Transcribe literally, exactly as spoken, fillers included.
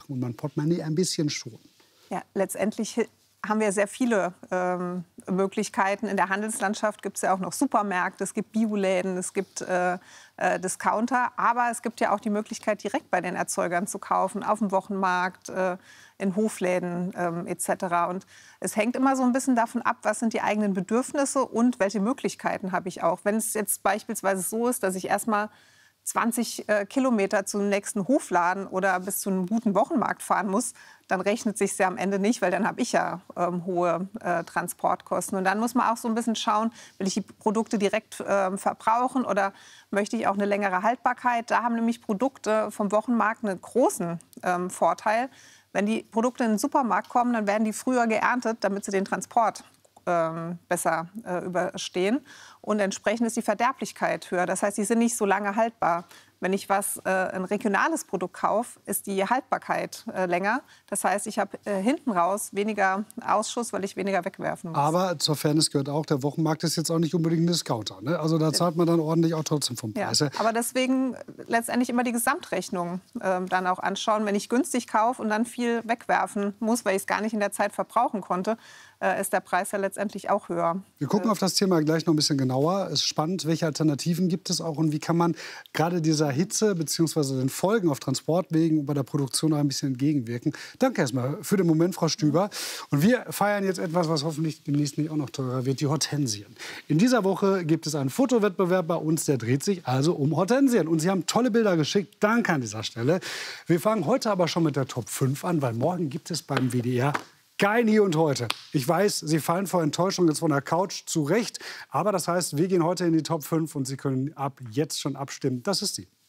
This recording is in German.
und mein Portemonnaie ein bisschen schonen. Ja, letztendlich haben wir sehr viele ähm, Möglichkeiten. In der Handelslandschaft gibt es ja auch noch Supermärkte, es gibt Bioläden, es gibt äh, äh, Discounter. Aber es gibt ja auch die Möglichkeit, direkt bei den Erzeugern zu kaufen, auf dem Wochenmarkt, äh, in Hofläden ähm, et cetera. Und es hängt immer so ein bisschen davon ab, was sind die eigenen Bedürfnisse und welche Möglichkeiten habe ich auch. Wenn es jetzt beispielsweise so ist, dass ich erstmal zwanzig äh, Kilometer zum nächsten Hofladen oder bis zu einem guten Wochenmarkt fahren muss, dann rechnet sich ja am Ende nicht, weil dann habe ich ja ähm, hohe äh, Transportkosten. Und dann muss man auch so ein bisschen schauen, will ich die Produkte direkt äh, verbrauchen oder möchte ich auch eine längere Haltbarkeit? Da haben nämlich Produkte vom Wochenmarkt einen großen ähm, Vorteil. Wenn die Produkte in den Supermarkt kommen, dann werden die früher geerntet, damit sie den Transport ähm, besser äh, überstehen. Und entsprechend ist die Verderblichkeit höher. Das heißt, die sind nicht so lange haltbar. Wenn ich was, äh, ein regionales Produkt kaufe, ist die Haltbarkeit äh, länger. Das heißt, ich habe äh, hinten raus weniger Ausschuss, weil ich weniger wegwerfen muss. Aber zur Fairness gehört auch, der Wochenmarkt ist jetzt auch nicht unbedingt ein Discounter. Ne? Also da zahlt man dann ordentlich auch trotzdem vom Preis. Ja, aber deswegen letztendlich immer die Gesamtrechnung äh, dann auch anschauen. Wenn ich günstig kaufe und dann viel wegwerfen muss, weil ich es gar nicht in der Zeit verbrauchen konnte, äh, ist der Preis ja letztendlich auch höher. Wir gucken äh, auf das Thema gleich noch ein bisschen genauer. Es ist spannend, welche Alternativen gibt es auch und wie kann man gerade dieser Hitze bzw. den Folgen auf Transportwegen und bei der Produktion auch ein bisschen entgegenwirken. Danke erstmal für den Moment, Frau Stüber. Und wir feiern jetzt etwas, was hoffentlich demnächst nicht auch noch teurer wird, die Hortensien. In dieser Woche gibt es einen Fotowettbewerb bei uns, der dreht sich also um Hortensien. Und Sie haben tolle Bilder geschickt. Danke an dieser Stelle. Wir fangen heute aber schon mit der Top fünf an, weil morgen gibt es beim W D R kein Hier und Heute. Ich weiß, Sie fallen vor Enttäuschung jetzt von der Couch zurecht. Aber das heißt, wir gehen heute in die Top fünf und Sie können ab jetzt schon abstimmen. Das ist sie.